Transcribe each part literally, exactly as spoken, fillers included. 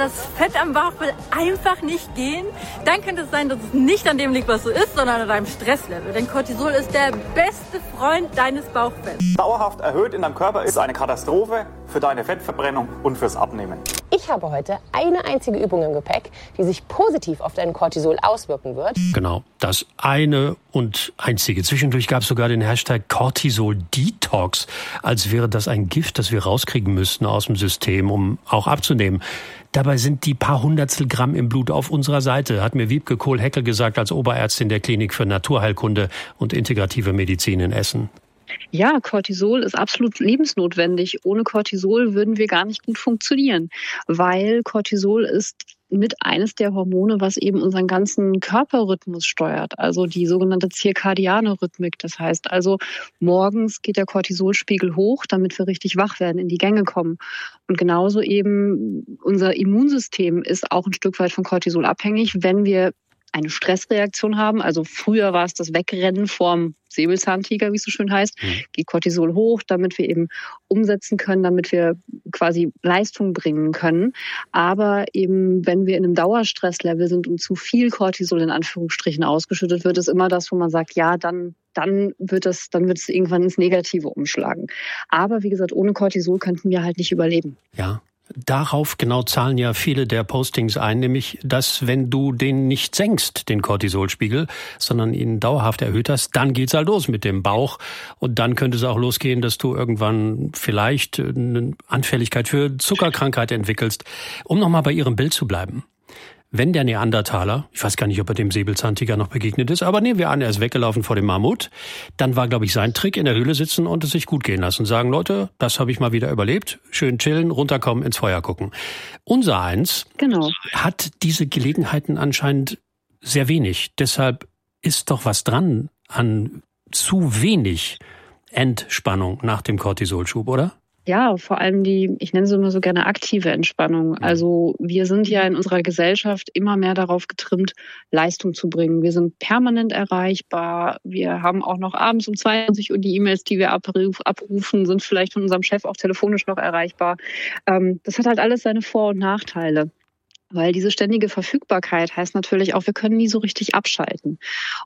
das Fett am Bauch will einfach nicht gehen? Dann könnte es sein, dass es nicht an dem liegt, was du isst, sondern an deinem Stresslevel. Denn Cortisol ist der beste Freund deines Bauchfetts. Dauerhaft erhöht in deinem Körper ist eine Katastrophe für deine Fettverbrennung und fürs Abnehmen. Ich habe heute eine einzige Übung im Gepäck, die sich positiv auf dein Cortisol auswirken wird. Genau, das eine und einzige. Zwischendurch gab es sogar den Hashtag Cortisol Detox, als wäre das ein Gift, das wir rauskriegen müssten aus dem System, um auch abzunehmen. Dabei sind die paar Hundertstel Gramm im Blut auf unserer Seite, hat mir Wiebke Kohl-Heckel gesagt als Oberärztin der Klinik für Naturheilkunde und integrative Medizin in Essen. Ja, Cortisol ist absolut lebensnotwendig. Ohne Cortisol würden wir gar nicht gut funktionieren, weil Cortisol ist mit eines der Hormone, was eben unseren ganzen Körperrhythmus steuert, also die sogenannte zirkadiane Rhythmik. Das heißt also, morgens geht der Cortisolspiegel hoch, damit wir richtig wach werden, in die Gänge kommen. Und genauso eben unser Immunsystem ist auch ein Stück weit von Cortisol abhängig, wenn wir eine Stressreaktion haben. Also früher war es das Wegrennen vorm Säbelzahntiger, wie es so schön heißt, mhm. geht Cortisol hoch, damit wir eben umsetzen können, damit wir quasi Leistung bringen können. Aber eben, wenn wir in einem Dauerstresslevel sind und zu viel Cortisol in Anführungsstrichen ausgeschüttet wird, ist immer das, wo man sagt, ja, dann dann wird es, dann wird es irgendwann ins Negative umschlagen. Aber wie gesagt, ohne Cortisol könnten wir halt nicht überleben. Ja. Darauf genau zahlen ja viele der Postings ein, nämlich, dass wenn du den nicht senkst, den Cortisolspiegel, sondern ihn dauerhaft erhöht hast, dann geht's halt los mit dem Bauch. Und dann könnte es auch losgehen, dass du irgendwann vielleicht eine Anfälligkeit für Zuckerkrankheit entwickelst. Um nochmal bei Ihrem Bild zu bleiben. Wenn der Neandertaler, ich weiß gar nicht, ob er dem Säbelzahntiger noch begegnet ist, aber nehmen wir an, er ist weggelaufen vor dem Mammut, dann war, glaube ich, sein Trick, in der Höhle sitzen und es sich gut gehen lassen. Sagen, Leute, das habe ich mal wieder überlebt, schön chillen, runterkommen, ins Feuer gucken. Unser Eins genau. hat diese Gelegenheiten anscheinend sehr wenig. Deshalb ist doch was dran an zu wenig Entspannung nach dem Cortisolschub, oder? Ja, vor allem die, ich nenne sie immer so gerne aktive Entspannung. Also wir sind ja in unserer Gesellschaft immer mehr darauf getrimmt, Leistung zu bringen. Wir sind permanent erreichbar. Wir haben auch noch abends um zweiundzwanzig Uhr die E-Mails, die wir abrufen, sind vielleicht von unserem Chef auch telefonisch noch erreichbar. Das hat halt alles seine Vor- und Nachteile. Weil diese ständige Verfügbarkeit heißt natürlich auch, wir können nie so richtig abschalten.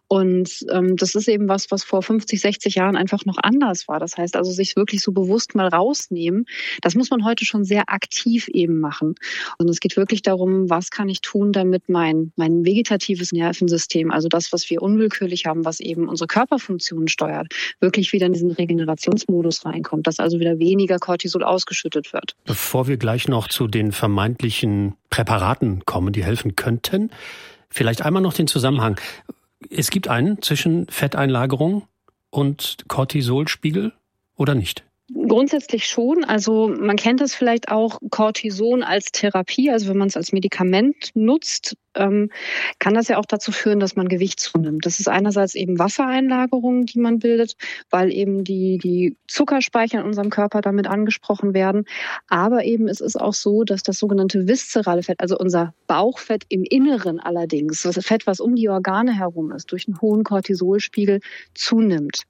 Und ähm, das ist eben was, was vor fünfzig, sechzig Jahren einfach noch anders war. Das heißt also, sich wirklich so bewusst mal rausnehmen, das muss man heute schon sehr aktiv eben machen. Und es geht wirklich darum, was kann ich tun, damit mein, mein vegetatives Nervensystem, also das, was wir unwillkürlich haben, was eben unsere Körperfunktionen steuert, wirklich wieder in diesen Regenerationsmodus reinkommt, dass also wieder weniger Cortisol ausgeschüttet wird. Bevor wir gleich noch zu den vermeintlichen Präparaten kommen, die helfen könnten. Vielleicht einmal noch den Zusammenhang. Es gibt einen zwischen Fetteinlagerung und Cortisolspiegel oder nicht? Grundsätzlich schon. Also man kennt das vielleicht auch, Cortison als Therapie, also wenn man es als Medikament nutzt, ähm, kann das ja auch dazu führen, dass man Gewicht zunimmt. Das ist einerseits eben Wassereinlagerungen, die man bildet, weil eben die, die Zuckerspeicher in unserem Körper damit angesprochen werden. Aber eben es ist auch so, dass das sogenannte viszerale Fett, also unser Bauchfett im Inneren allerdings, das Fett, was um die Organe herum ist, durch einen hohen Cortisolspiegel zunimmt.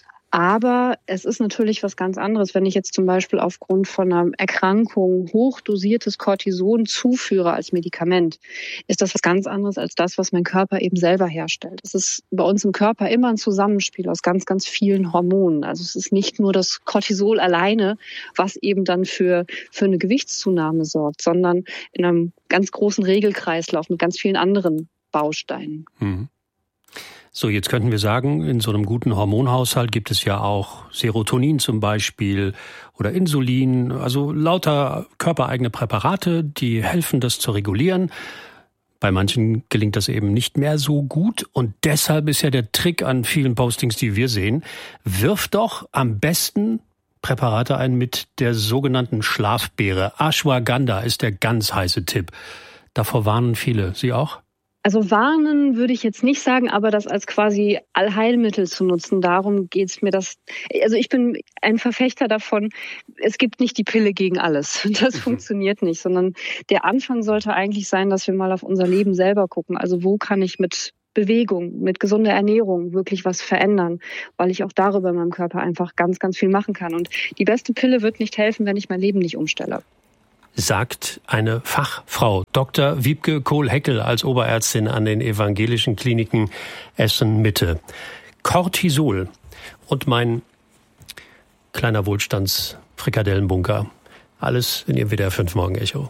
Aber es ist natürlich was ganz anderes, wenn ich jetzt zum Beispiel aufgrund von einer Erkrankung hochdosiertes Cortison zuführe als Medikament, ist das was ganz anderes als das, was mein Körper eben selber herstellt. Es ist bei uns im Körper immer ein Zusammenspiel aus ganz, ganz vielen Hormonen. Also es ist nicht nur das Cortisol alleine, was eben dann für, für eine Gewichtszunahme sorgt, sondern in einem ganz großen Regelkreislauf mit ganz vielen anderen Bausteinen. Mhm. So, jetzt könnten wir sagen, in so einem guten Hormonhaushalt gibt es ja auch Serotonin zum Beispiel oder Insulin, also lauter körpereigene Präparate, die helfen, das zu regulieren. Bei manchen gelingt das eben nicht mehr so gut und deshalb ist ja der Trick an vielen Postings, die wir sehen, wirf doch am besten Präparate ein mit der sogenannten Schlafbeere. Ashwagandha ist der ganz heiße Tipp. Davor warnen viele. Sie auch? Also warnen würde ich jetzt nicht sagen, aber das als quasi Allheilmittel zu nutzen, darum geht's mir. Das. Also ich bin ein Verfechter davon, es gibt nicht die Pille gegen alles. Das funktioniert nicht, sondern der Anfang sollte eigentlich sein, dass wir mal auf unser Leben selber gucken. Also wo kann ich mit Bewegung, mit gesunder Ernährung wirklich was verändern, weil ich auch darüber in meinem Körper einfach ganz, ganz viel machen kann. Und die beste Pille wird nicht helfen, wenn ich mein Leben nicht umstelle. sagt eine Fachfrau, Doktor Wiebke Kohl-Heckel als Oberärztin an den evangelischen Kliniken Essen-Mitte. Cortisol und mein kleiner Wohlstands-Frikadellenbunker. Alles in Ihrem W D R fünf Morgen-Echo.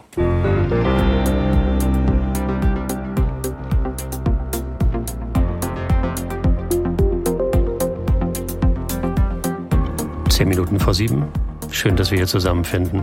Zehn Minuten vor sieben. Schön, dass wir hier zusammenfinden.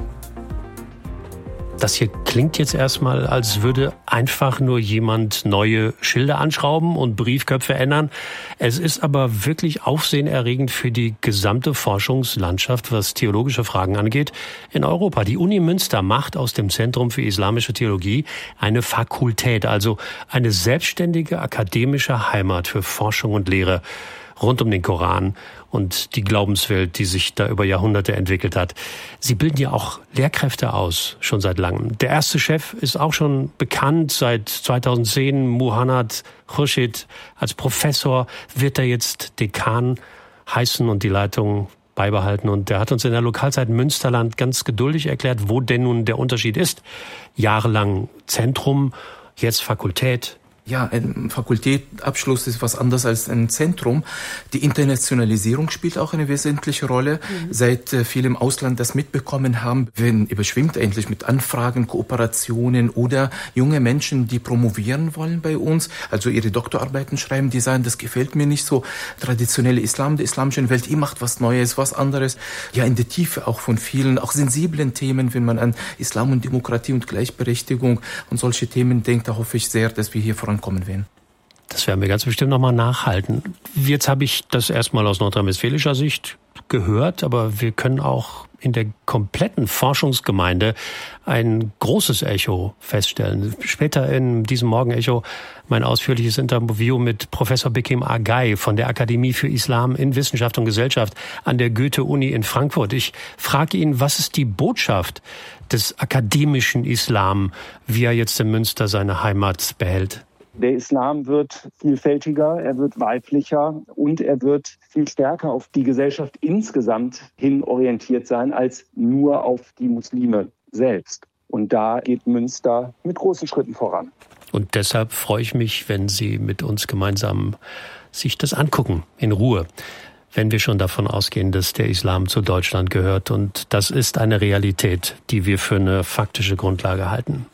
Das hier klingt jetzt erstmal, als würde einfach nur jemand neue Schilder anschrauben und Briefköpfe ändern. Es ist aber wirklich aufsehenerregend für die gesamte Forschungslandschaft, was theologische Fragen angeht, in Europa. Die Uni Münster macht aus dem Zentrum für islamische Theologie eine Fakultät, also eine selbstständige akademische Heimat für Forschung und Lehre rund um den Koran und die Glaubenswelt, die sich da über Jahrhunderte entwickelt hat. Sie bilden ja auch Lehrkräfte aus, schon seit langem. Der erste Chef ist auch schon bekannt, seit zweitausendzehn, Muhannad Khurshid. Als Professor wird er jetzt Dekan heißen und die Leitung beibehalten. Und der hat uns in der Lokalzeit Münsterland ganz geduldig erklärt, wo denn nun der Unterschied ist. Jahrelang Zentrum, jetzt Fakultät. Ja, ein Fakultätsabschluss ist was anderes als ein Zentrum. Die Internationalisierung spielt auch eine wesentliche Rolle. Mhm. Seit äh, viele im Ausland das mitbekommen haben, werden überschwemmt eigentlich mit Anfragen, Kooperationen oder junge Menschen, die promovieren wollen bei uns, also ihre Doktorarbeiten schreiben, die sagen, das gefällt mir nicht so. Traditionelle Islam, der islamischen Welt, ihr macht was Neues, was anderes. Ja, in der Tiefe auch von vielen, auch sensiblen Themen, wenn man an Islam und Demokratie und Gleichberechtigung und solche Themen denkt, da hoffe ich sehr, dass wir hier voran kommen werden. Das werden wir ganz bestimmt nochmal nachhalten. Jetzt habe ich das erstmal aus nordrhein-westfälischer Sicht gehört, aber wir können auch in der kompletten Forschungsgemeinde ein großes Echo feststellen. Später in diesem Morgen-Echo mein ausführliches Interview mit Professor Bekim Agay von der Akademie für Islam in Wissenschaft und Gesellschaft an der Goethe-Uni in Frankfurt. Ich frage ihn, was ist die Botschaft des akademischen Islam, wie er jetzt in Münster seine Heimat behält? Der Islam wird vielfältiger, er wird weiblicher und er wird viel stärker auf die Gesellschaft insgesamt hin orientiert sein, als nur auf die Muslime selbst. Und da geht Münster mit großen Schritten voran. Und deshalb freue ich mich, wenn Sie mit uns gemeinsam sich das angucken, in Ruhe. Wenn wir schon davon ausgehen, dass der Islam zu Deutschland gehört. Und das ist eine Realität, die wir für eine faktische Grundlage halten.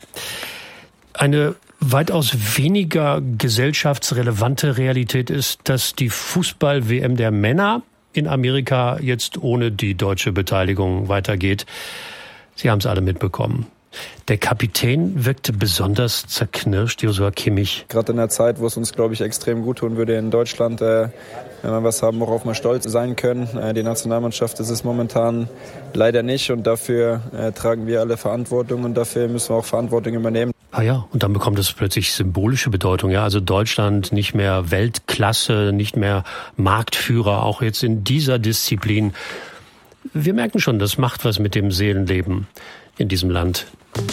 Eine weitaus weniger gesellschaftsrelevante Realität ist, dass die Fußball-W M der Männer in Amerika jetzt ohne die deutsche Beteiligung weitergeht. Sie haben es alle mitbekommen. Der Kapitän wirkte besonders zerknirscht, Joshua Kimmich. Gerade in der Zeit, wo es uns, glaube ich, extrem gut tun würde in Deutschland, äh, wenn wir was haben, worauf wir stolz sein können. Äh, die Nationalmannschaft ist es momentan leider nicht und dafür äh, tragen wir alle Verantwortung und dafür müssen wir auch Verantwortung übernehmen. Ah ja, und dann bekommt es plötzlich symbolische Bedeutung. Ja, also Deutschland nicht mehr Weltklasse, nicht mehr Marktführer, auch jetzt in dieser Disziplin. Wir merken schon, das macht was mit dem Seelenleben in diesem Land.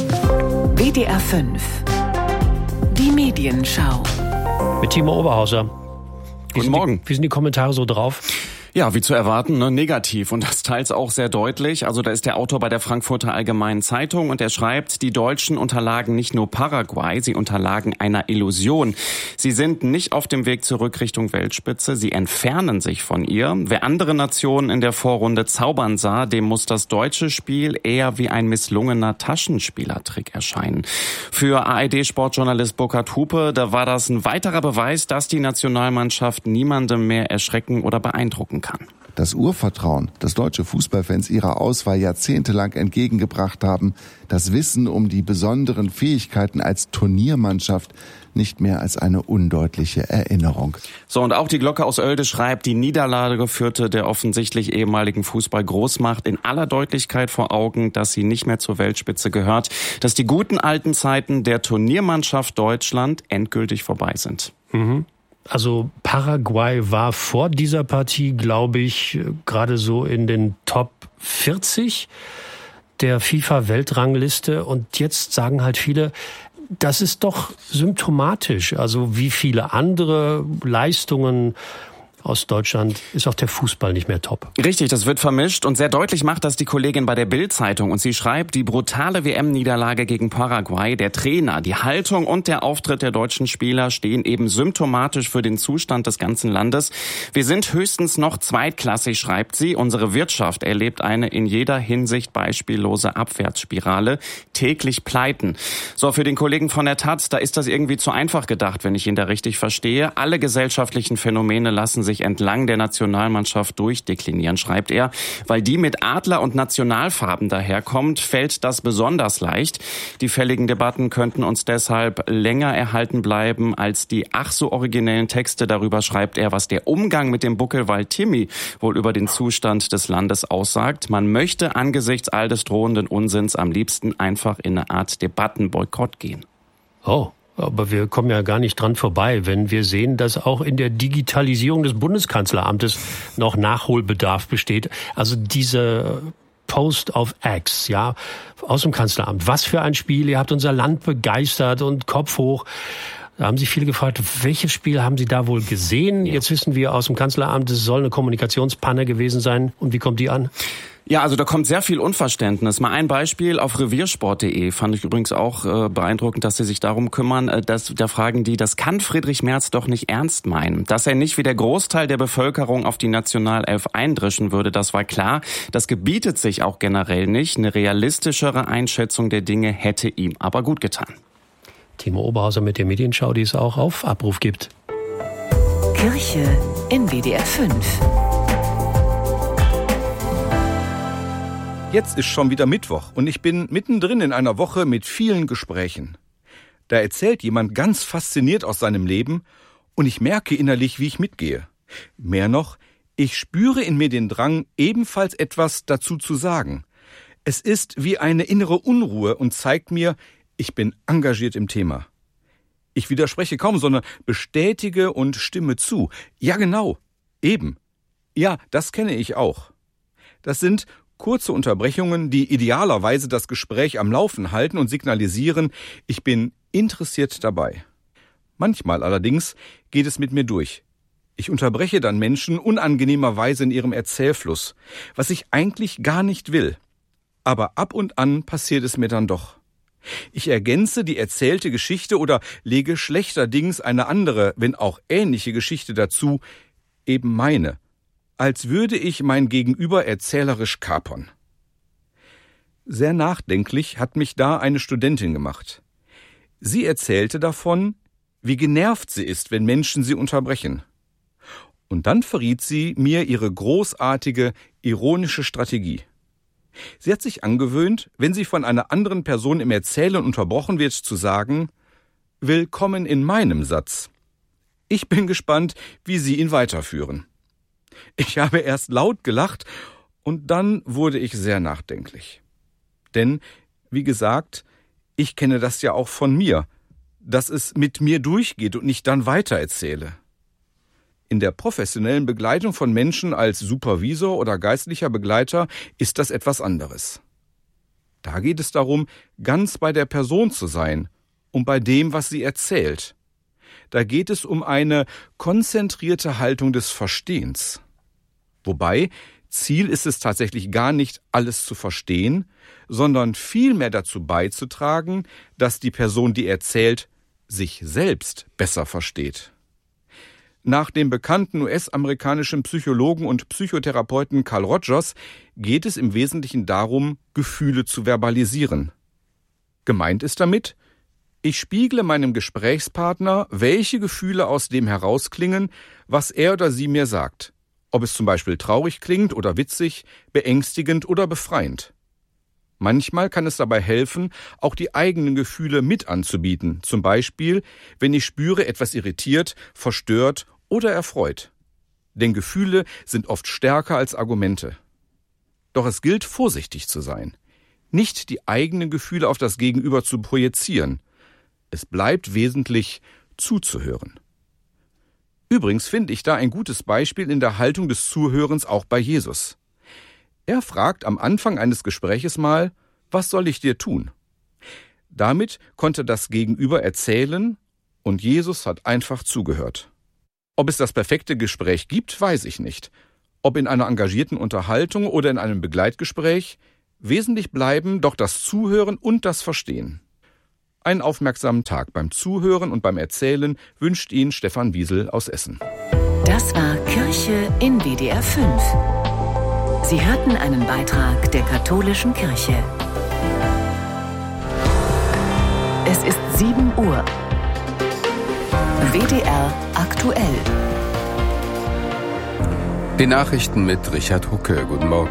W D R fünf. Die Medienschau. Mit Timo Oberhauser. Guten Morgen. Die, wie sind die Kommentare so drauf? Ja, wie zu erwarten, ne, negativ und das teils auch sehr deutlich. Also da ist der Autor bei der Frankfurter Allgemeinen Zeitung und er schreibt, die Deutschen unterlagen nicht nur Paraguay, sie unterlagen einer Illusion. Sie sind nicht auf dem Weg zurück Richtung Weltspitze, sie entfernen sich von ihr. Wer andere Nationen in der Vorrunde zaubern sah, dem muss das deutsche Spiel eher wie ein misslungener Taschenspielertrick erscheinen. Für A R D-Sportjournalist Burkhard Hupe, da war das ein weiterer Beweis, dass die Nationalmannschaft niemandem mehr erschrecken oder beeindrucken kann. Das Urvertrauen, das deutsche Fußballfans ihrer Auswahl jahrzehntelang entgegengebracht haben, das Wissen um die besonderen Fähigkeiten als Turniermannschaft, nicht mehr als eine undeutliche Erinnerung. So, und auch die Glocke aus Oelde schreibt, die Niederlage führte der offensichtlich ehemaligen Fußball-Großmacht in aller Deutlichkeit vor Augen, dass sie nicht mehr zur Weltspitze gehört, dass die guten alten Zeiten der Turniermannschaft Deutschland endgültig vorbei sind. Mhm. Also Paraguay war vor dieser Partie, glaube ich, gerade so in den Top vierzig der FIFA-Weltrangliste. Und jetzt sagen halt viele, das ist doch symptomatisch. Also wie viele andere Leistungen aus Deutschland ist auch der Fußball nicht mehr top. Richtig, das wird vermischt und sehr deutlich macht das die Kollegin bei der Bild-Zeitung. Und sie schreibt, die brutale W M-Niederlage gegen Paraguay, der Trainer, die Haltung und der Auftritt der deutschen Spieler stehen eben symptomatisch für den Zustand des ganzen Landes. Wir sind höchstens noch zweitklassig, schreibt sie. Unsere Wirtschaft erlebt eine in jeder Hinsicht beispiellose Abwärtsspirale. Täglich Pleiten. So, für den Kollegen von der Taz, da ist das irgendwie zu einfach gedacht, wenn ich ihn da richtig verstehe. Alle gesellschaftlichen Phänomene lassen sich entlang der Nationalmannschaft durchdeklinieren, schreibt er. Weil die mit Adler- und Nationalfarben daherkommt, fällt das besonders leicht. Die fälligen Debatten könnten uns deshalb länger erhalten bleiben als die ach so originellen Texte. Darüber schreibt er, was der Umgang mit dem Buckelwald Timmy wohl über den Zustand des Landes aussagt. Man möchte angesichts all des drohenden Unsinns am liebsten einfach in eine Art Debattenboykott gehen. Oh. Aber wir kommen ja gar nicht dran vorbei, wenn wir sehen, dass auch in der Digitalisierung des Bundeskanzleramtes noch Nachholbedarf besteht. Also diese Post auf X, ja, aus dem Kanzleramt. Was für ein Spiel, ihr habt unser Land begeistert und Kopf hoch. Da haben sich viele gefragt, welches Spiel haben Sie da wohl gesehen? Ja. Jetzt wissen wir aus dem Kanzleramt, es soll eine Kommunikationspanne gewesen sein. Und wie kommt die an? Ja, also da kommt sehr viel Unverständnis. Mal ein Beispiel auf reviersport punkt de fand ich übrigens auch äh, beeindruckend, dass sie sich darum kümmern. Äh, dass, da fragen die, das kann Friedrich Merz doch nicht ernst meinen. Dass er nicht wie der Großteil der Bevölkerung auf die Nationalelf eindrischen würde, das war klar. Das gebietet sich auch generell nicht. Eine realistischere Einschätzung der Dinge hätte ihm aber gut getan. Timo Oberhauser mit der Medienschau, die es auch auf Abruf gibt. Kirche in W D R fünf. Jetzt ist schon wieder Mittwoch und ich bin mittendrin in einer Woche mit vielen Gesprächen. Da erzählt jemand ganz fasziniert aus seinem Leben und ich merke innerlich, wie ich mitgehe. Mehr noch, ich spüre in mir den Drang, ebenfalls etwas dazu zu sagen. Es ist wie eine innere Unruhe und zeigt mir, ich bin engagiert im Thema. Ich widerspreche kaum, sondern bestätige und stimme zu. Ja, genau, eben. Ja, das kenne ich auch. Das sind kurze Unterbrechungen, die idealerweise das Gespräch am Laufen halten und signalisieren, ich bin interessiert dabei. Manchmal allerdings geht es mit mir durch. Ich unterbreche dann Menschen unangenehmerweise in ihrem Erzählfluss, was ich eigentlich gar nicht will. Aber ab und an passiert es mir dann doch. Ich ergänze die erzählte Geschichte oder lege schlechterdings eine andere, wenn auch ähnliche Geschichte dazu, eben meine, als würde ich mein Gegenüber erzählerisch kapern. Sehr nachdenklich hat mich da eine Studentin gemacht. Sie erzählte davon, wie genervt sie ist, wenn Menschen sie unterbrechen. Und dann verriet sie mir ihre großartige, ironische Strategie. Sie hat sich angewöhnt, wenn sie von einer anderen Person im Erzählen unterbrochen wird, zu sagen, »Willkommen in meinem Satz. Ich bin gespannt, wie Sie ihn weiterführen.« Ich habe erst laut gelacht und dann wurde ich sehr nachdenklich. Denn, wie gesagt, ich kenne das ja auch von mir, dass es mit mir durchgeht und ich dann weitererzähle. In der professionellen Begleitung von Menschen als Supervisor oder geistlicher Begleiter ist das etwas anderes. Da geht es darum, ganz bei der Person zu sein und bei dem, was sie erzählt. Da geht es um eine konzentrierte Haltung des Verstehens. Wobei, Ziel ist es tatsächlich gar nicht, alles zu verstehen, sondern vielmehr dazu beizutragen, dass die Person, die erzählt, sich selbst besser versteht. Nach dem bekannten U S-amerikanischen Psychologen und Psychotherapeuten Carl Rogers geht es im Wesentlichen darum, Gefühle zu verbalisieren. Gemeint ist damit, ich spiegle meinem Gesprächspartner, welche Gefühle aus dem herausklingen, was er oder sie mir sagt. Ob es zum Beispiel traurig klingt oder witzig, beängstigend oder befreiend. Manchmal kann es dabei helfen, auch die eigenen Gefühle mit anzubieten. Zum Beispiel, wenn ich spüre, etwas irritiert, verstört oder erfreut. Denn Gefühle sind oft stärker als Argumente. Doch es gilt, vorsichtig zu sein. Nicht die eigenen Gefühle auf das Gegenüber zu projizieren. Es bleibt wesentlich, zuzuhören. Übrigens finde ich da ein gutes Beispiel in der Haltung des Zuhörens auch bei Jesus. Er fragt am Anfang eines Gespräches mal, was soll ich dir tun? Damit konnte das Gegenüber erzählen und Jesus hat einfach zugehört. Ob es das perfekte Gespräch gibt, weiß ich nicht. Ob in einer engagierten Unterhaltung oder in einem Begleitgespräch, wesentlich bleiben doch das Zuhören und das Verstehen. Einen aufmerksamen Tag beim Zuhören und beim Erzählen wünscht Ihnen Stefan Wiesel aus Essen. Das war Kirche in W D R fünf. Sie hörten einen Beitrag der katholischen Kirche. Es ist sieben Uhr. W D R aktuell. Die Nachrichten mit Richard Hucke. Guten Morgen.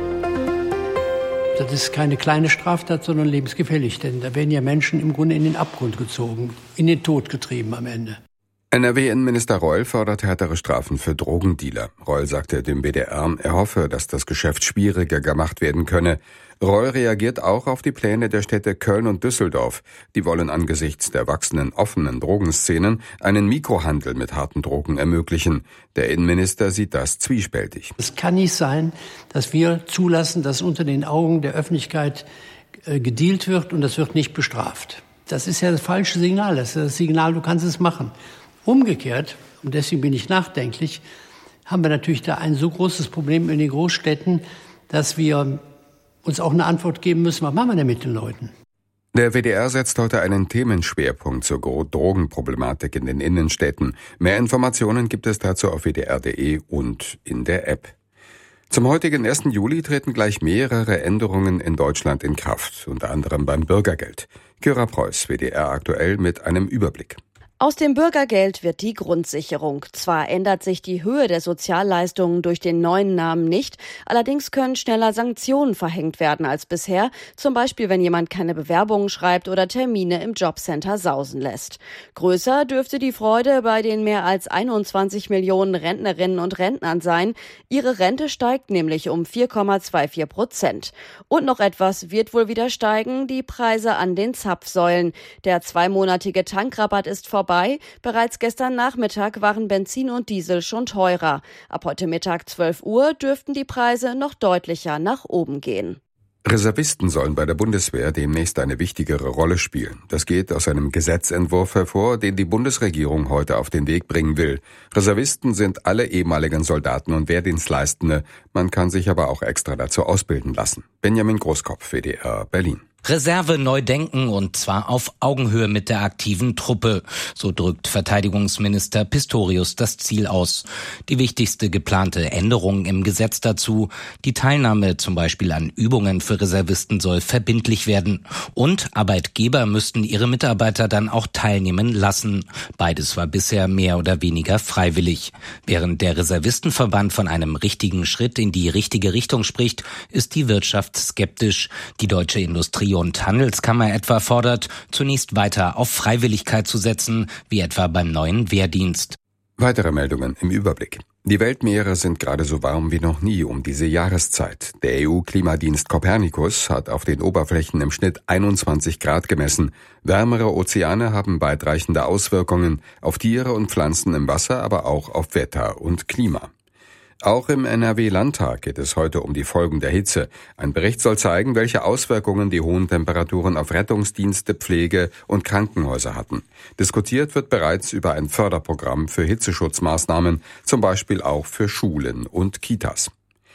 Das ist keine kleine Straftat, sondern lebensgefährlich. Denn da werden ja Menschen im Grunde in den Abgrund gezogen, in den Tod getrieben am Ende. N R W-Innenminister Reul fordert härtere Strafen für Drogendealer. Reul sagte dem B D R, er hoffe, dass das Geschäft schwieriger gemacht werden könne. Reul reagiert auch auf die Pläne der Städte Köln und Düsseldorf. Die wollen angesichts der wachsenden offenen Drogenszenen einen Mikrohandel mit harten Drogen ermöglichen. Der Innenminister sieht das zwiespältig. Es kann nicht sein, dass wir zulassen, dass unter den Augen der Öffentlichkeit äh, gedealt wird und das wird nicht bestraft. Das ist ja das falsche Signal. Das ist das Signal, du kannst es machen. Umgekehrt, und deswegen bin ich nachdenklich, haben wir natürlich da ein so großes Problem in den Großstädten, dass wir uns auch eine Antwort geben müssen, was machen wir denn mit den Leuten? Der W D R setzt heute einen Themenschwerpunkt zur Drogenproblematik in den Innenstädten. Mehr Informationen gibt es dazu auf w d r punkt d e und in der App. Zum heutigen ersten Juli treten gleich mehrere Änderungen in Deutschland in Kraft, unter anderem beim Bürgergeld. Kyra Preuß, W D R aktuell mit einem Überblick. Aus dem Bürgergeld wird die Grundsicherung. Zwar ändert sich die Höhe der Sozialleistungen durch den neuen Namen nicht, allerdings können schneller Sanktionen verhängt werden als bisher, zum Beispiel wenn jemand keine Bewerbungen schreibt oder Termine im Jobcenter sausen lässt. Größer dürfte die Freude bei den mehr als einundzwanzig Millionen Rentnerinnen und Rentnern sein. Ihre Rente steigt nämlich um vier Komma vierundzwanzig Prozent. Und noch etwas wird wohl wieder steigen, die Preise an den Zapfsäulen. Der zweimonatige Tankrabatt ist vorbei. Bereits gestern Nachmittag waren Benzin und Diesel schon teurer. Ab heute Mittag zwölf Uhr dürften die Preise noch deutlicher nach oben gehen. Reservisten sollen bei der Bundeswehr demnächst eine wichtigere Rolle spielen. Das geht aus einem Gesetzentwurf hervor, den die Bundesregierung heute auf den Weg bringen will. Reservisten sind alle ehemaligen Soldaten und Wehrdienstleistende. Man kann sich aber auch extra dazu ausbilden lassen. Benjamin Großkopf, W D R, Berlin. Reserve neu denken und zwar auf Augenhöhe mit der aktiven Truppe. So drückt Verteidigungsminister Pistorius das Ziel aus. Die wichtigste geplante Änderung im Gesetz dazu: die Teilnahme zum Beispiel an Übungen für Reservisten soll verbindlich werden. Und Arbeitgeber müssten ihre Mitarbeiter dann auch teilnehmen lassen. Beides war bisher mehr oder weniger freiwillig. Während der Reservistenverband von einem richtigen Schritt in die richtige Richtung spricht, ist die Wirtschaft skeptisch. Die deutsche Industrie- und Handelskammer etwa fordert, zunächst weiter auf Freiwilligkeit zu setzen, wie etwa beim neuen Wehrdienst. Weitere Meldungen im Überblick. Die Weltmeere sind gerade so warm wie noch nie um diese Jahreszeit. Der E U-Klimadienst Copernicus hat auf den Oberflächen im Schnitt einundzwanzig Grad gemessen. Wärmere Ozeane haben weitreichende Auswirkungen auf Tiere und Pflanzen im Wasser, aber auch auf Wetter und Klima. Auch im N R W-Landtag geht es heute um die Folgen der Hitze. Ein Bericht soll zeigen, welche Auswirkungen die hohen Temperaturen auf Rettungsdienste, Pflege und Krankenhäuser hatten. Diskutiert wird bereits über ein Förderprogramm für Hitzeschutzmaßnahmen, zum Beispiel auch für Schulen und Kitas.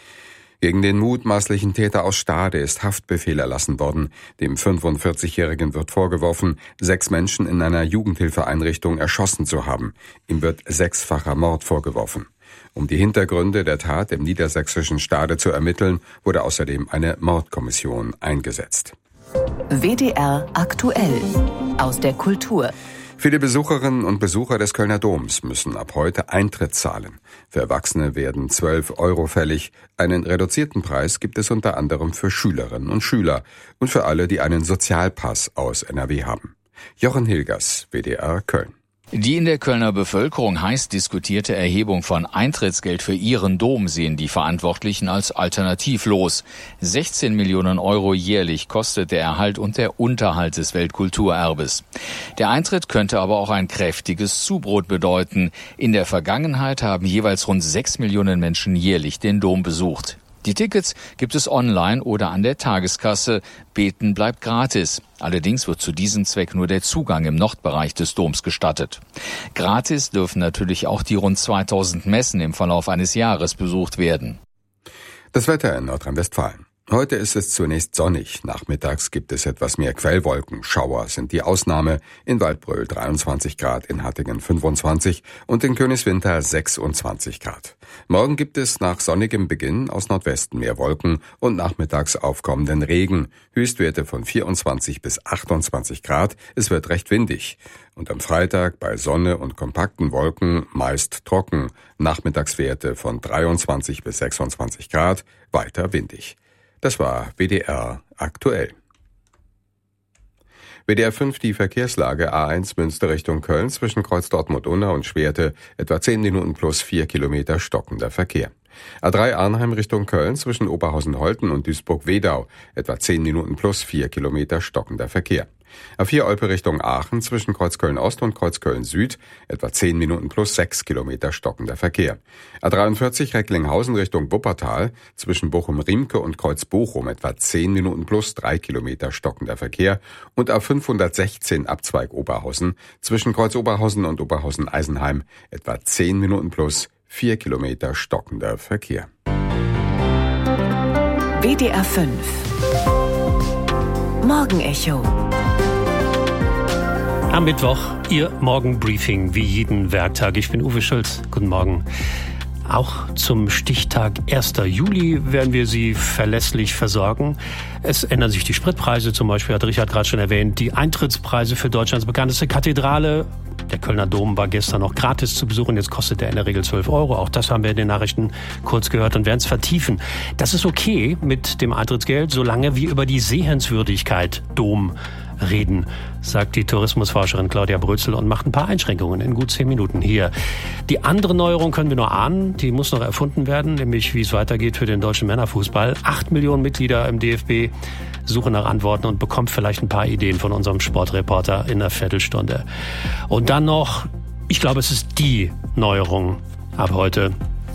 Gegen den mutmaßlichen Täter aus Stade ist Haftbefehl erlassen worden. Dem fünfundvierzigjährigen wird vorgeworfen, sechs Menschen in einer Jugendhilfeeinrichtung erschossen zu haben. Ihm wird sechsfacher Mord vorgeworfen. Um die Hintergründe der Tat im niedersächsischen Stade zu ermitteln, wurde außerdem eine Mordkommission eingesetzt. W D R aktuell aus der Kultur. Viele Besucherinnen und Besucher des Kölner Doms müssen ab heute Eintritt zahlen. Für Erwachsene werden zwölf Euro fällig. Einen reduzierten Preis gibt es unter anderem für Schülerinnen und Schüler und für alle, die einen Sozialpass aus N R W haben. Jochen Hilgers, W D R Köln. Die in der Kölner Bevölkerung heiß diskutierte Erhebung von Eintrittsgeld für ihren Dom sehen die Verantwortlichen als alternativlos. sechzehn Millionen Euro jährlich kostet der Erhalt und der Unterhalt des Weltkulturerbes. Der Eintritt könnte aber auch ein kräftiges Zubrot bedeuten. In der Vergangenheit haben jeweils rund sechs Millionen Menschen jährlich den Dom besucht. Die Tickets gibt es online oder an der Tageskasse. Beten bleibt gratis. Allerdings wird zu diesem Zweck nur der Zugang im Nordbereich des Doms gestattet. Gratis dürfen natürlich auch die rund zweitausend Messen im Verlauf eines Jahres besucht werden. Das Wetter in Nordrhein-Westfalen. Heute ist es zunächst sonnig. Nachmittags gibt es etwas mehr Quellwolken. Schauer sind die Ausnahme. In Waldbröl dreiundzwanzig Grad, in Hattingen fünfundzwanzig und in Königswinter sechsundzwanzig Grad. Morgen gibt es nach sonnigem Beginn aus Nordwesten mehr Wolken und nachmittags aufkommenden Regen. Höchstwerte von vierundzwanzig bis achtundzwanzig Grad. Es wird recht windig. Und am Freitag bei Sonne und kompakten Wolken meist trocken. Nachmittagswerte von dreiundzwanzig bis sechsundzwanzig Grad, weiter windig. Das war W D R aktuell. W D R fünf, die Verkehrslage A eins Münster Richtung Köln zwischen Kreuz Dortmund-Unna und Schwerte, etwa zehn Minuten plus vier Kilometer stockender Verkehr. A drei Arnheim Richtung Köln zwischen Oberhausen-Holten und Duisburg-Wedau, etwa zehn Minuten plus vier Kilometer stockender Verkehr. A vier Olpe Richtung Aachen zwischen Kreuz Köln-Ost und Kreuz Köln-Süd, etwa zehn Minuten plus sechs Kilometer stockender Verkehr. A dreiundvierzig Recklinghausen Richtung Wuppertal zwischen Bochum-Riemke und Kreuz Bochum, etwa zehn Minuten plus drei Kilometer stockender Verkehr. Und A fünfhundertsechzehn Abzweig Oberhausen zwischen Kreuz Oberhausen und Oberhausen-Eisenheim, etwa zehn Minuten plus vier Kilometer stockender Verkehr. W D R fünf Morgenecho. Am Mittwoch, Ihr Morgenbriefing wie jeden Werktag. Ich bin Uwe Schulz. Guten Morgen. Auch zum Stichtag ersten Juli werden wir Sie verlässlich versorgen. Es ändern sich die Spritpreise, zum Beispiel hat Richard gerade schon erwähnt, die Eintrittspreise für Deutschlands bekannteste Kathedrale. Der Kölner Dom war gestern noch gratis zu besuchen, jetzt kostet er in der Regel zwölf Euro. Auch das haben wir in den Nachrichten kurz gehört und werden es vertiefen. Das ist okay mit dem Eintrittsgeld, solange wir über die Sehenswürdigkeit Dom reden, sagt die Tourismusforscherin Claudia Brötzel und macht ein paar Einschränkungen in gut zehn Minuten hier. Die andere Neuerung können wir nur ahnen, die muss noch erfunden werden, nämlich wie es weitergeht für den deutschen Männerfußball. Acht Millionen Mitglieder im D F B suchen nach Antworten und bekommt vielleicht ein paar Ideen von unserem Sportreporter in einer Viertelstunde. Und dann noch, ich glaube, es ist die Neuerung ab heute,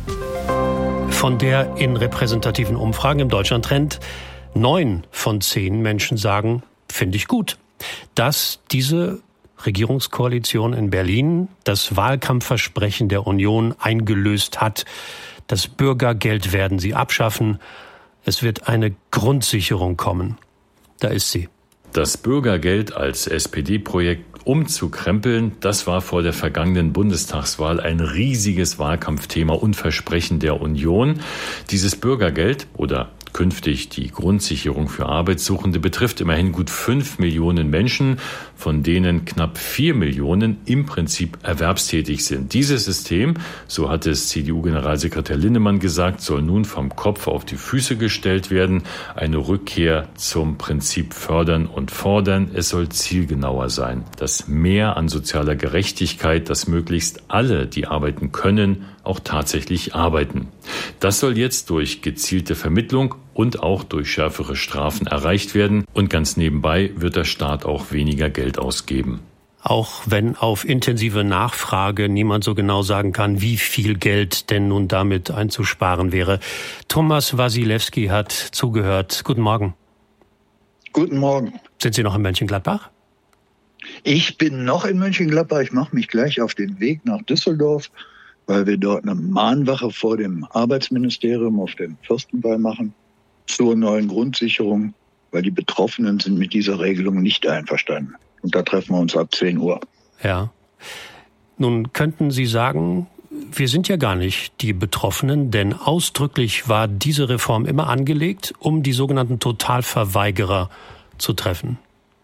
von der in repräsentativen Umfragen im Deutschland-Trend neun von zehn Menschen sagen, finde ich gut, dass diese Regierungskoalition in Berlin das Wahlkampfversprechen der Union eingelöst hat. Das Bürgergeld werden sie abschaffen. Es wird eine Grundsicherung kommen. Da ist sie. Das Bürgergeld als S P D-Projekt umzukrempeln, das war vor der vergangenen Bundestagswahl ein riesiges Wahlkampfthema und Versprechen der Union. Dieses Bürgergeld oder künftig die Grundsicherung für Arbeitssuchende betrifft immerhin gut fünf Millionen Menschen, von denen knapp vier Millionen im Prinzip erwerbstätig sind. Dieses System, so hat es C D U-Generalsekretär Linnemann gesagt, soll nun vom Kopf auf die Füße gestellt werden. Eine Rückkehr zum Prinzip fördern und fordern. Es soll zielgenauer sein. Das Mehr an sozialer Gerechtigkeit, dass möglichst alle, die arbeiten können, auch tatsächlich arbeiten. Das soll jetzt durch gezielte Vermittlung und auch durch schärfere Strafen erreicht werden. Und ganz nebenbei wird der Staat auch weniger Geld ausgeben. Auch wenn auf intensive Nachfrage niemand so genau sagen kann, wie viel Geld denn nun damit einzusparen wäre. Thomas Wasilewski hat zugehört. Guten Morgen. Guten Morgen. Sind Sie noch in Mönchengladbach? Ich bin noch in Mönchengladbach. Ich mache mich gleich auf den Weg nach Düsseldorf, weil wir dort eine Mahnwache vor dem Arbeitsministerium auf dem Fürstenwall machen zur neuen Grundsicherung, weil die Betroffenen sind mit dieser Regelung nicht einverstanden. Und da treffen wir uns ab zehn Uhr. Ja. Nun könnten Sie sagen, wir sind ja gar nicht die Betroffenen, denn ausdrücklich war diese Reform immer angelegt, um die sogenannten Totalverweigerer zu treffen.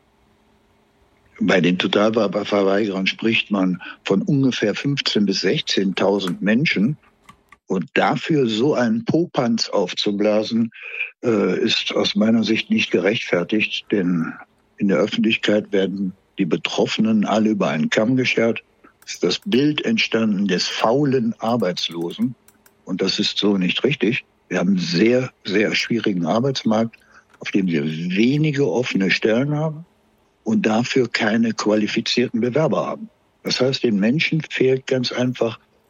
Bei den Totalverweigerern spricht man von ungefähr fünfzehntausend bis sechzehntausend Menschen. Und dafür so einen Popanz aufzublasen, äh, ist aus meiner Sicht nicht gerechtfertigt. Denn in der Öffentlichkeit werden die Betroffenen alle über einen Kamm geschert. Es ist das Bild entstanden des faulen Arbeitslosen. Und das ist so nicht richtig. Wir haben einen sehr, sehr schwierigen Arbeitsmarkt, auf dem wir wenige offene Stellen haben und dafür keine qualifizierten Bewerber haben. Das heißt, den Menschen fehlt ganz einfach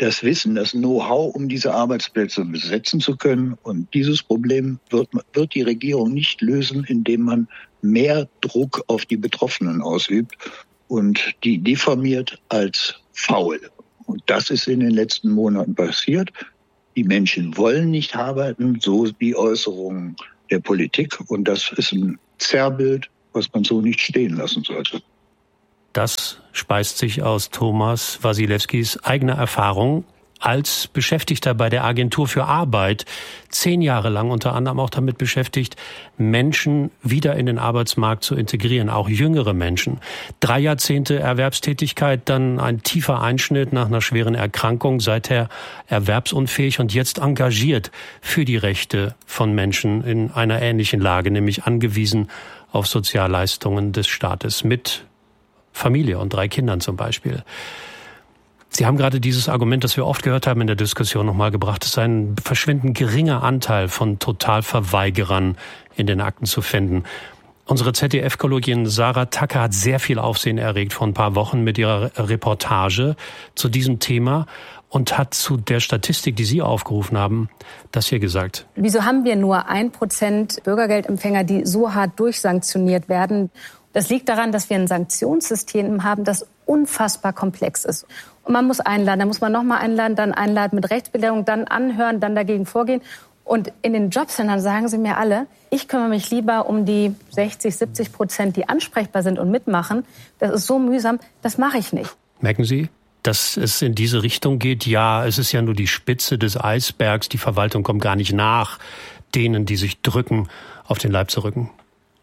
das Wissen, das Know-how, um diese Arbeitsplätze besetzen zu können. Und dieses Problem wird, wird die Regierung nicht lösen, indem man mehr Druck auf die Betroffenen ausübt und die diffamiert als faul. Und das ist in den letzten Monaten passiert. Die Menschen wollen nicht arbeiten, so die Äußerungen der Politik. Und das ist ein Zerrbild, was man so nicht stehen lassen sollte. Das speist sich aus Thomas Wasilewskis eigener Erfahrung als Beschäftigter bei der Agentur für Arbeit, zehn Jahre lang unter anderem auch damit beschäftigt, Menschen wieder in den Arbeitsmarkt zu integrieren, auch jüngere Menschen. Drei Jahrzehnte Erwerbstätigkeit, dann ein tiefer Einschnitt nach einer schweren Erkrankung, seither erwerbsunfähig und jetzt engagiert für die Rechte von Menschen in einer ähnlichen Lage, nämlich angewiesen auf Sozialleistungen des Staates mit Familie und drei Kindern zum Beispiel. Sie haben gerade dieses Argument, das wir oft gehört haben in der Diskussion, nochmal gebracht. Es sei ein verschwindend geringer Anteil von Totalverweigerern in den Akten zu finden. Unsere Z D F-Kollegin Sarah Tacker hat sehr viel Aufsehen erregt vor ein paar Wochen mit ihrer Reportage zu diesem Thema und hat zu der Statistik, die Sie aufgerufen haben, das hier gesagt. Wieso haben wir nur ein Prozent Bürgergeldempfänger, die so hart durchsanktioniert werden? Das liegt daran, dass wir ein Sanktionssystem haben, das unfassbar komplex ist. Und man muss einladen, dann muss man nochmal einladen, dann einladen mit Rechtsbelehrung, dann anhören, dann dagegen vorgehen. Und in den Jobcentern sagen sie mir alle, ich kümmere mich lieber um die sechzig, siebzig Prozent, die ansprechbar sind und mitmachen. Das ist so mühsam, das mache ich nicht. Merken Sie, dass es in diese Richtung geht? Ja, es ist ja nur die Spitze des Eisbergs. Die Verwaltung kommt gar nicht nach denen, die sich drücken, auf den Leib zu rücken.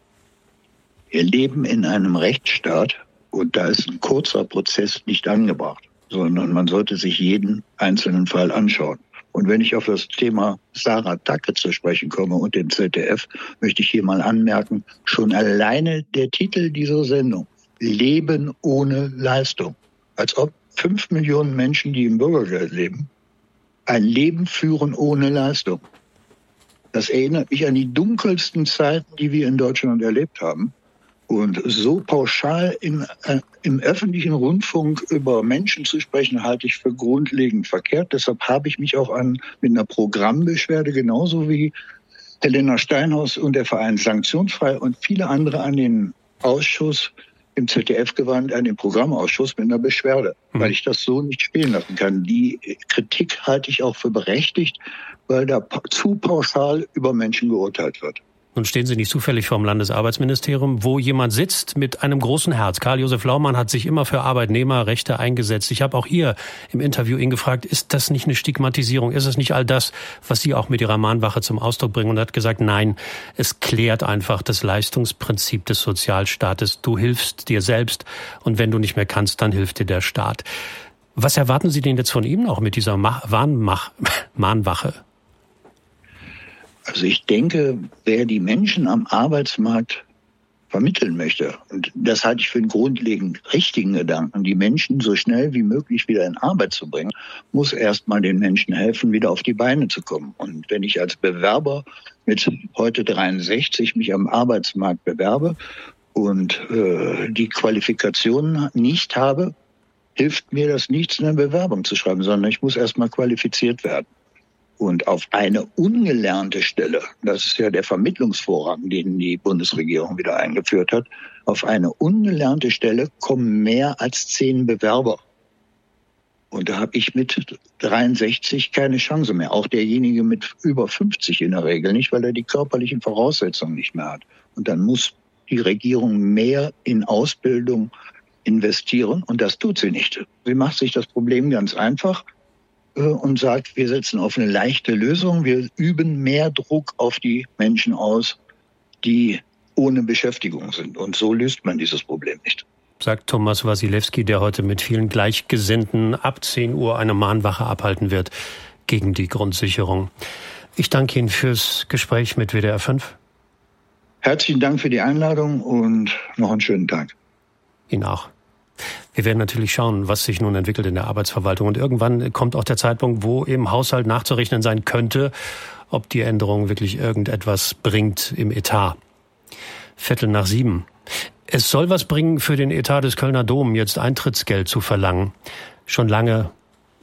Wir leben in einem Rechtsstaat und da ist ein kurzer Prozess nicht angebracht, sondern man sollte sich jeden einzelnen Fall anschauen. Und wenn ich auf das Thema Sarah Tacker zu sprechen komme und dem Z D F, möchte ich hier mal anmerken, schon alleine der Titel dieser Sendung, Leben ohne Leistung, als ob fünf Millionen Menschen, die im Bürgergeld leben, ein Leben führen ohne Leistung. Das erinnert mich an die dunkelsten Zeiten, die wir in Deutschland erlebt haben. Und so pauschal in, äh, im öffentlichen Rundfunk über Menschen zu sprechen, halte ich für grundlegend verkehrt. Deshalb habe ich mich auch an, mit einer Programmbeschwerde, genauso wie Helena Steinhaus und der Verein Sanktionsfrei und viele andere, an den Ausschuss im Z D F gewandt, an den Programmausschuss mit einer Beschwerde, mhm. weil ich das so nicht stehen lassen kann. Die Kritik halte ich auch für berechtigt, weil da zu pauschal über Menschen geurteilt wird. Nun stehen Sie nicht zufällig vor dem Landesarbeitsministerium, wo jemand sitzt mit einem großen Herz. Karl-Josef Laumann hat sich immer für Arbeitnehmerrechte eingesetzt. Ich habe auch hier im Interview ihn gefragt, ist das nicht eine Stigmatisierung? Ist es nicht all das, was Sie auch mit Ihrer Mahnwache zum Ausdruck bringen? Und er hat gesagt, nein, es klärt einfach das Leistungsprinzip des Sozialstaates. Du hilfst dir selbst und wenn du nicht mehr kannst, dann hilft dir der Staat. Was erwarten Sie denn jetzt von ihm noch mit dieser Mahnwache? Also ich denke, wer die Menschen am Arbeitsmarkt vermitteln möchte, und das halte ich für einen grundlegend richtigen Gedanken, die Menschen so schnell wie möglich wieder in Arbeit zu bringen, muss erstmal den Menschen helfen, wieder auf die Beine zu kommen. Und wenn ich als Bewerber mit heute dreiundsechzig mich am Arbeitsmarkt bewerbe und äh, die Qualifikationen nicht habe, hilft mir das nichts, eine Bewerbung zu schreiben, sondern ich muss erstmal qualifiziert werden. Und auf eine ungelernte Stelle, das ist ja der Vermittlungsvorrang, den die Bundesregierung wieder eingeführt hat, auf eine ungelernte Stelle kommen mehr als zehn Bewerber. Und da habe ich mit dreiundsechzig keine Chance mehr. Auch derjenige mit über fünfzig in der Regel nicht, weil er die körperlichen Voraussetzungen nicht mehr hat. Und dann muss die Regierung mehr in Ausbildung investieren. Und das tut sie nicht. Sie macht sich das Problem ganz einfach und sagt, wir setzen auf eine leichte Lösung. Wir üben mehr Druck auf die Menschen aus, die ohne Beschäftigung sind. Und so löst man dieses Problem nicht. Sagt Thomas Wasilewski, der heute mit vielen Gleichgesinnten ab zehn Uhr eine Mahnwache abhalten wird gegen die Grundsicherung. Ich danke Ihnen fürs Gespräch mit W D R fünf. Herzlichen Dank für die Einladung und noch einen schönen Tag. Ihnen auch. Wir werden natürlich schauen, was sich nun entwickelt in der Arbeitsverwaltung. Und irgendwann kommt auch der Zeitpunkt, wo im Haushalt nachzurechnen sein könnte, ob die Änderung wirklich irgendetwas bringt im Etat. Viertel nach sieben. Es soll was bringen für den Etat des Kölner Dom, jetzt Eintrittsgeld zu verlangen. Schon lange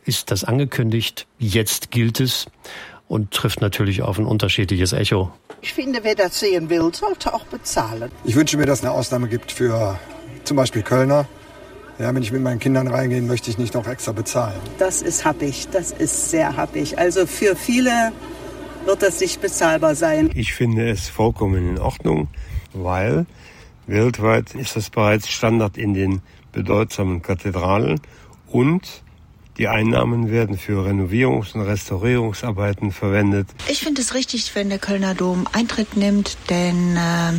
ist das angekündigt. Jetzt gilt es und trifft natürlich auf ein unterschiedliches Echo. Ich finde, wer das sehen will, sollte auch bezahlen. Ich wünsche mir, dass es eine Ausnahme gibt für zum Beispiel Kölner. Ja, wenn ich mit meinen Kindern reingehen, möchte ich nicht noch extra bezahlen. Das ist happig, das ist sehr happig. Also für viele wird das nicht bezahlbar sein. Ich finde es vollkommen in Ordnung, weil weltweit ist das bereits Standard in den bedeutsamen Kathedralen und die Einnahmen werden für Renovierungs- und Restaurierungsarbeiten verwendet. Ich finde es richtig, wenn der Kölner Dom Eintritt nimmt, denn äh,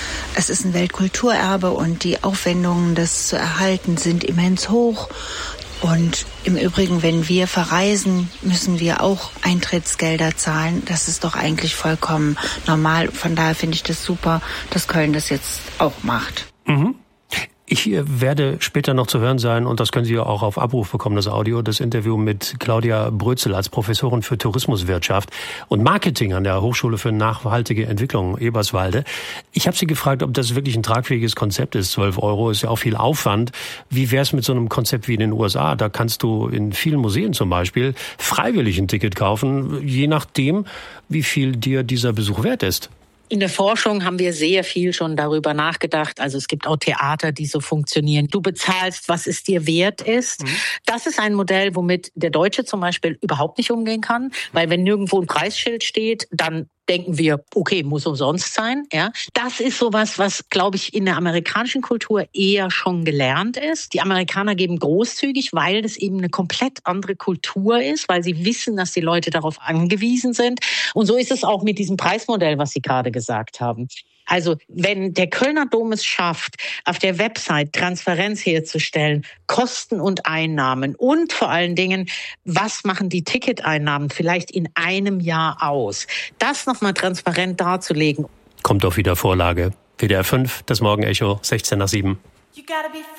es ist ein Weltkulturerbe und die Aufwendungen, das zu erhalten, sind immens hoch. Und im Übrigen, wenn wir verreisen, müssen wir auch Eintrittsgelder zahlen. Das ist doch eigentlich vollkommen normal. Von daher finde ich das super, dass Köln das jetzt auch macht. Mhm. Ich werde später noch zu hören sein, und das können Sie auch auf Abruf bekommen, das Audio, das Interview mit Claudia Brötzel als Professorin für Tourismuswirtschaft und Marketing an der Hochschule für nachhaltige Entwicklung Eberswalde. Ich habe sie gefragt, ob das wirklich ein tragfähiges Konzept ist. zwölf Euro ist ja auch viel Aufwand. Wie wäre es mit so einem Konzept wie in den U S A? Da kannst du in vielen Museen zum Beispiel freiwillig ein Ticket kaufen, je nachdem, wie viel dir dieser Besuch wert ist. In der Forschung haben wir sehr viel schon darüber nachgedacht. Also es gibt auch Theater, die so funktionieren. Du bezahlst, was es dir wert ist. Mhm. Das ist ein Modell, womit der Deutsche zum Beispiel überhaupt nicht umgehen kann. Weil wenn nirgendwo ein Preisschild steht, dann denken wir, okay, muss umsonst sein. Ja, das ist sowas, was, glaube ich, in der amerikanischen Kultur eher schon gelernt ist. Die Amerikaner geben großzügig, weil das eben eine komplett andere Kultur ist, weil sie wissen, dass die Leute darauf angewiesen sind. Und so ist es auch mit diesem Preismodell, was Sie gerade gesagt haben. Also wenn der Kölner Dom es schafft, auf der Website Transparenz herzustellen, Kosten und Einnahmen und vor allen Dingen, was machen die Ticketeinnahmen vielleicht in einem Jahr aus, das nochmal transparent darzulegen. Kommt auf Wiedervorlage. W D R fünf, das Morgenecho, sechzehn nach sieben.